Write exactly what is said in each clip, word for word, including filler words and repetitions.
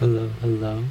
Hello, hello.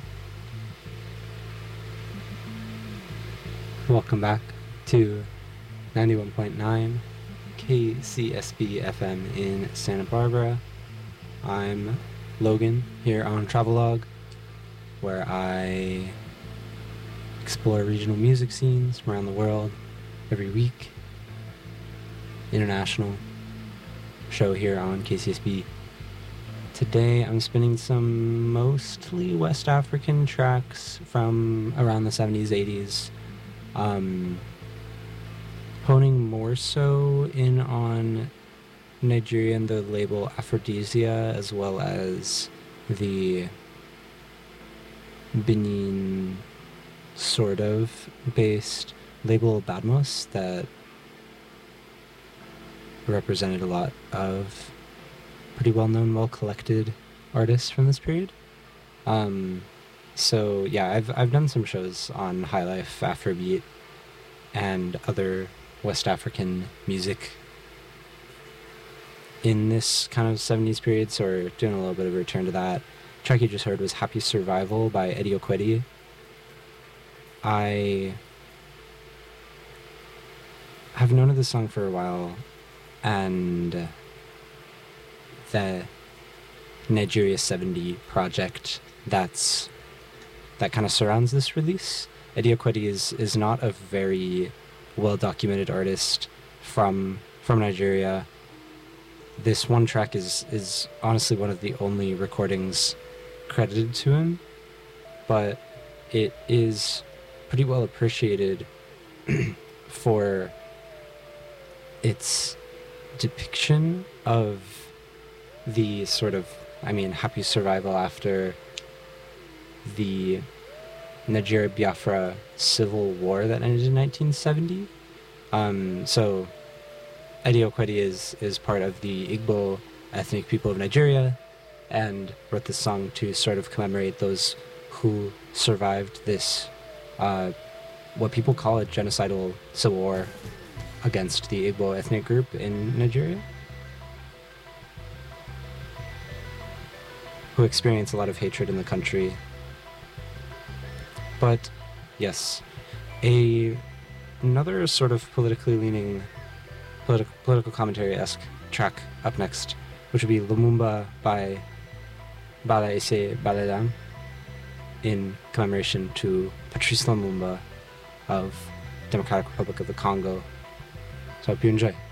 Welcome back to ninety-one point nine K C S B F M in Santa Barbara. I'm Logan here on Travelogue, where I explore regional music scenes from around the world every week. International show here on K C S B. Today I'm spinning some mostly West African tracks from around the seventies, eighties, um, honing more so in on Nigeria and the label Aphrodisia, as well as the Benin sort of based label Badmos that represented a lot of pretty well-known, well-collected artists from this period. Um, so yeah, I've I've done some shows on High Life, Afrobeat, and other West African music in this kind of seventies period, so we're doing a little bit of a return to that. The track you just heard was Happy Survival by Eddie Okwedi. I have known of this song for a while, and the Nigeria seventy project that's that kind of surrounds this release. Eddie Okwedi is is not a very well documented artist from from Nigeria. This one track is is honestly one of the only recordings credited to him, but it is pretty well appreciated for its depiction of the sort of, I mean, happy survival after the Nigeria-Biafra civil war that ended in nineteen seventy. Um, so Eddie Okwedi is, is part of the Igbo ethnic people of Nigeria and wrote this song to sort of commemorate those who survived this, uh, what people call a genocidal civil war against the Igbo ethnic group in Nigeria, who experience a lot of hatred in the country. But yes, a another sort of politically leaning, politi- political commentary-esque track up next, which would be Lumumba by Bala Ese Baledam, in commemoration to Patrice Lumumba of Democratic Republic of the Congo. So I hope you enjoy.